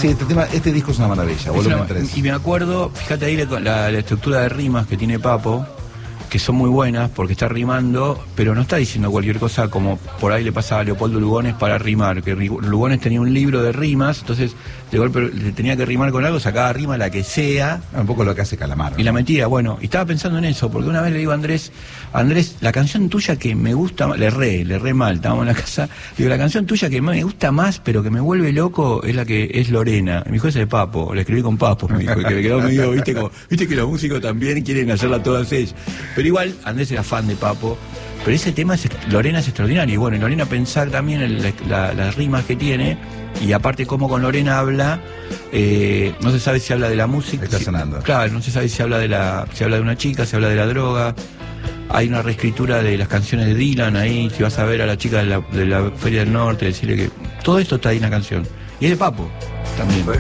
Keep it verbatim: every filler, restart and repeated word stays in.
Sí, este tema, este disco es una maravilla, volumen tres. Y me acuerdo, fíjate ahí la, la, la estructura de rimas que tiene Papo, que son muy buenas porque está rimando, pero no está diciendo cualquier cosa como por ahí le pasa a Leopoldo Lugones para rimar, que Lugones tenía un libro de rimas, entonces de golpe le tenía que rimar con algo, sacaba rima la que sea. Un poco lo que hace Calamaro. Y la mentira, bueno, y estaba pensando en eso, porque una vez le digo a Andrés, Andrés, la canción tuya que me gusta, le erré, le erré mal, estábamos en la casa, digo, la canción tuya que me gusta más, pero que me vuelve loco, es la que es Lorena. Me dijo, esa de Papo, la escribí con Papo, me dijo, que me quedó medio, viste, como, viste que los músicos también quieren hacerla todas ellas. Pero igual, Andrés era fan de Papo, pero ese tema, es, Lorena es extraordinario, y bueno, y Lorena pensar también en la, la, las rimas que tiene, y aparte cómo con Lorena habla, eh, no se sabe si habla de la música. Está si, sonando. claro, no se sabe si habla de la, si habla de una chica, si habla de la droga. Hay una reescritura de las canciones de Dylan ahí, si vas a ver a la chica de la, de la Feria del Norte, decirle que todo esto está ahí en la canción. Y es de Papo también.